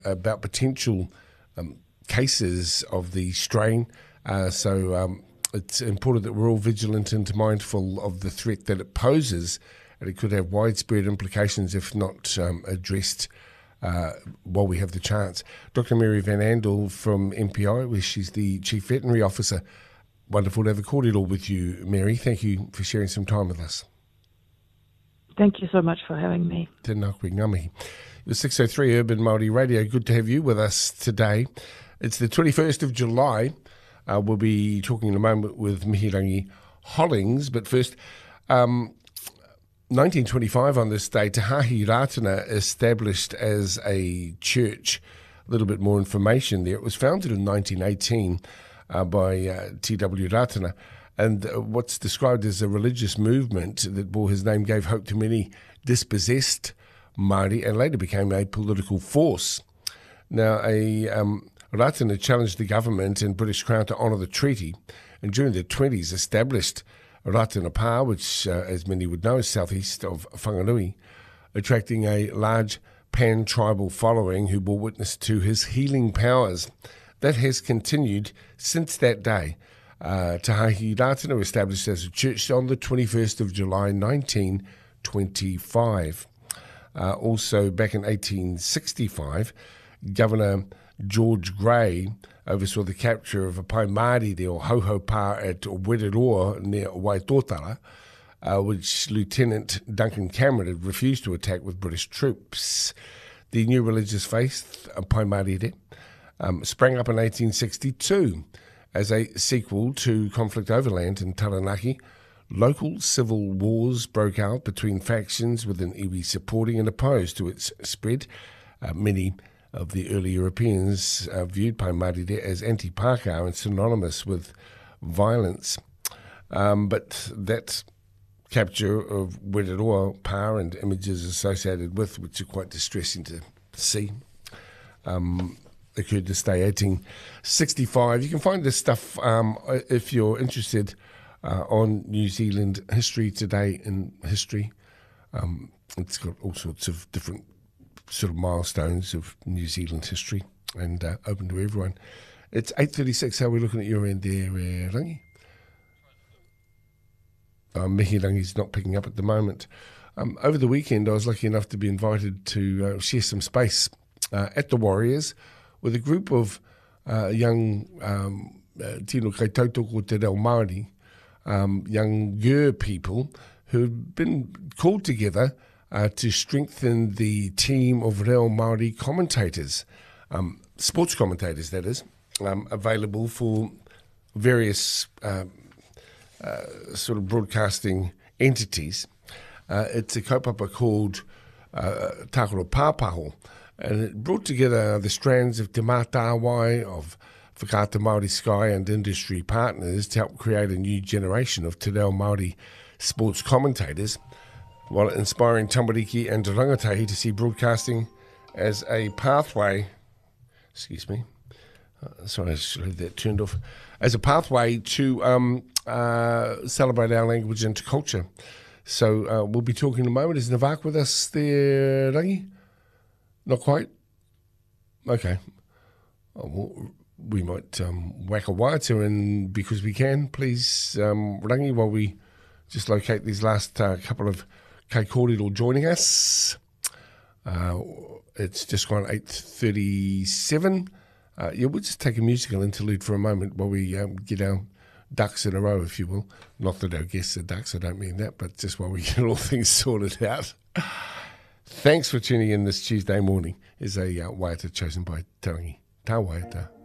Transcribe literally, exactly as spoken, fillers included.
about potential um, cases of the strain. Uh, so um, it's important that we're all vigilant and mindful of the threat that it poses, and it could have widespread implications if not um, addressed uh, while we have the chance. Doctor Mary Van Andel from M P I, where she's the Chief Veterinary Officer. Wonderful to have a cordial with you, Mary. Thank you for sharing some time with us. Thank you so much for having me. Tēnā koe ngamihi. The six oh three Urban Māori Radio, good to have you with us today. It's the twenty-first of July. Uh, we'll be talking in a moment with Mihirangi Hollings, but first, um, nineteen twenty-five on this day, Te Hāhi Rātana established as a church. A little bit more information there. It was founded in nineteen eighteen uh, by uh, T W Rātana, and uh, what's described as a religious movement that bore his name gave hope to many dispossessed Māori and later became a political force. Now, a um, Rātana challenged the government and British Crown to honour the treaty, and during the twenties established Rātana Pā, which, uh, as many would know, is southeast of Whanganui, attracting a large pan-tribal following who bore witness to his healing powers. That has continued since that day. Uh, Te Hāhi Rātana was established as a church on the twenty-first of July nineteen twenty-five. Uh, also, back in eighteen sixty-five, Governor George Grey oversaw the capture of a Pai Māori, or Hoho Pā, at Wereroa near Waitotara, uh, which Lieutenant Duncan Cameron had refused to attack with British troops. The new religious faith, Pai Māori, um, sprang up in eighteen sixty-two as a sequel to conflict overland in Taranaki. Local civil wars broke out between factions, within iwi supporting and opposed to its spread. Uh, many of the early Europeans uh, viewed Pai Māori as anti-Pākehā and synonymous with violence. Um, but that capture of Wereroa Pā and images associated with, which are quite distressing to see, um, occurred this day, eighteen sixty-five. You can find this stuff um, if you're interested uh, on New Zealand History Today in History. Um, it's got all sorts of different sort of milestones of New Zealand history and uh, open to everyone. It's eight thirty-six. How are we looking at your end there, uh, Rangi? Uh, Mihi Rangi's not picking up at the moment. Um, over the weekend, I was lucky enough to be invited to uh, share some space uh, at the Warriors with a group of uh, young um, uh, tino kai tautoko te reo Māori, um, young Gur people who've been called together uh, to strengthen the team of reo Māori commentators, um, sports commentators that is, um, available for various uh, uh, sort of broadcasting entities. Uh, it's a kaupapa called uh, Tākaro Pāpaho, and it brought together the strands of Te Mātāwai, of Whakaata Māori Sky and industry partners to help create a new generation of Te Reo Māori sports commentators, while inspiring tamariki and rangatahi to see broadcasting as a pathway, excuse me, uh, sorry, I should have that turned off, as a pathway to um, uh, celebrate our language and culture. So uh, we'll be talking in a moment. Is Navak with us there, Rangi? Not quite? Okay. Oh, well, we might um, whack a wire to, and because we can, please, um, Rangi, while we just locate these last uh, couple of Kei Kōrero joining us. Uh, it's just gone eight thirty-seven. Uh, yeah, we'll just take a musical interlude for a moment while we um, get our ducks in a row, if you will. Not that our guests are ducks, I don't mean that, but just while we get all things sorted out. Thanks for tuning in this Tuesday morning. Is a uh, waiata chosen by Tarangi. Tā waiata.